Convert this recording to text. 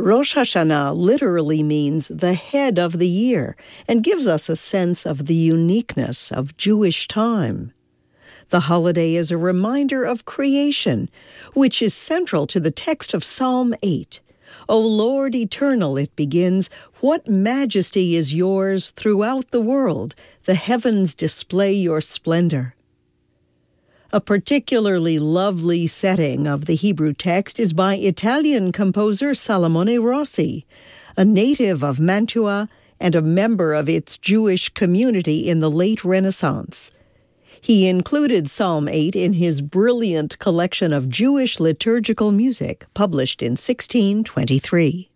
Rosh Hashanah literally means the head of the year and gives us a sense of the uniqueness of Jewish time. The holiday is a reminder of creation, which is central to the text of Psalm 8. O Lord eternal, it begins, what majesty is yours throughout the world, the heavens display your splendor. A particularly lovely setting of the Hebrew text is by Italian composer Salomone Rossi, a native of Mantua and a member of its Jewish community in the late Renaissance. He included Psalm 8 in his brilliant collection of Jewish liturgical music, published in 1623.